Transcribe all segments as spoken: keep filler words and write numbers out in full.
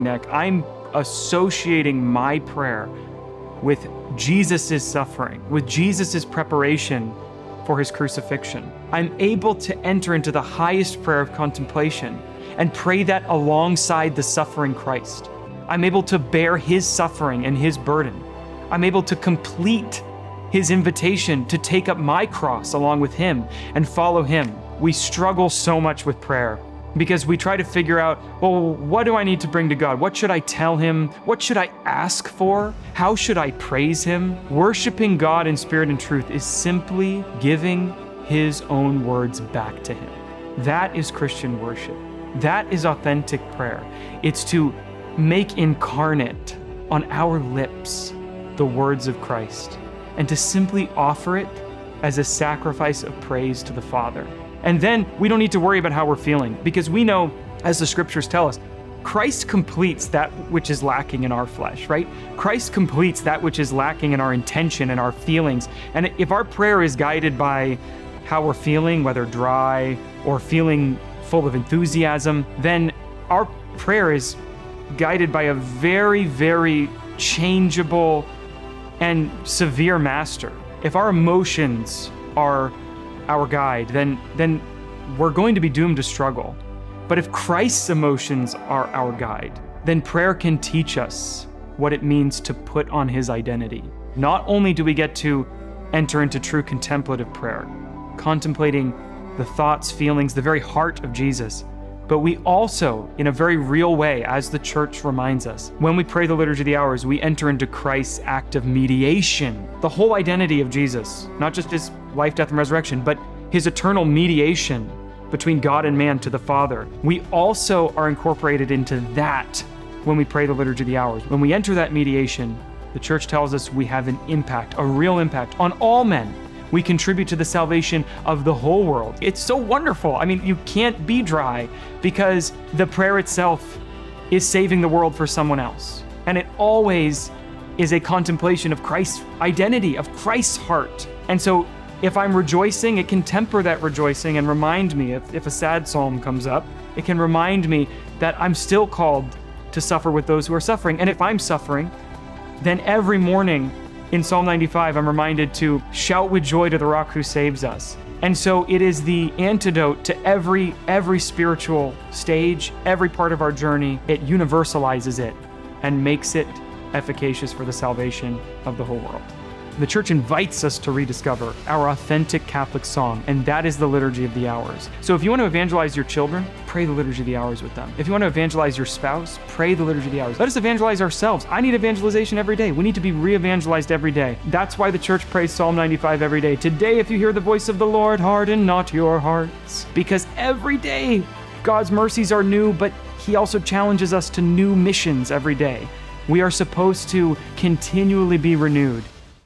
neck, I'm associating my prayer with Jesus's suffering, with Jesus's preparation for his crucifixion. I'm able to enter into the highest prayer of contemplation and pray that alongside the suffering Christ. I'm able to bear his suffering and his burden. I'm able to complete his invitation to take up my cross along with him and follow him. We struggle so much with prayer because we try to figure out, well, what do I need to bring to God? What should I tell him? What should I ask for? How should I praise him? Worshiping God in spirit and truth is simply giving his own words back to him. That is Christian worship. That is authentic prayer. It's to make incarnate on our lips the words of Christ and to simply offer it as a sacrifice of praise to the Father. And then we don't need to worry about how we're feeling because we know, as the scriptures tell us, Christ completes that which is lacking in our flesh, right? Christ completes that which is lacking in our intention and our feelings. And if our prayer is guided by how we're feeling, whether dry or feeling full of enthusiasm, then our prayer is guided by a very, very changeable and severe master. If our emotions are our guide, then, then we're going to be doomed to struggle. But if Christ's emotions are our guide, then prayer can teach us what it means to put on his identity. Not only do we get to enter into true contemplative prayer, contemplating the thoughts, feelings, the very heart of Jesus, but we also, in a very real way, as the church reminds us, when we pray the Liturgy of the Hours, we enter into Christ's act of mediation. The whole identity of Jesus, not just his life, death, and resurrection, but his eternal mediation between God and man to the Father. We also are incorporated into that when we pray the Liturgy of the Hours. When we enter that mediation, the church tells us we have an impact, a real impact on all men. We contribute to the salvation of the whole world. It's so wonderful. I mean, you can't be dry because the prayer itself is saving the world for someone else. And it always is a contemplation of Christ's identity, of Christ's heart. And so if I'm rejoicing, it can temper that rejoicing and remind me, if, if a sad psalm comes up, it can remind me that I'm still called to suffer with those who are suffering. And if I'm suffering, then every morning in Psalm ninety-five, I'm reminded to shout with joy to the rock who saves us. And so it is the antidote to every, every spiritual stage, every part of our journey. It universalizes it and makes it efficacious for the salvation of the whole world. The church invites us to rediscover our authentic Catholic song, and that is the Liturgy of the Hours. So if you want to evangelize your children, pray the Liturgy of the Hours with them. If you want to evangelize your spouse, pray the Liturgy of the Hours. Let us evangelize ourselves. I need evangelization every day. We need to be re-evangelized every day. That's why the church prays Psalm ninety-five every day. Today, if you hear the voice of the Lord, harden not your hearts. Because every day, God's mercies are new, but he also challenges us to new missions every day. We are supposed to continually be renewed.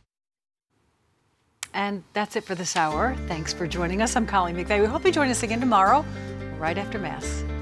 And that's it for this hour. Thanks for joining us. I'm Colleen McVeigh. We hope you join us again tomorrow, right after Mass.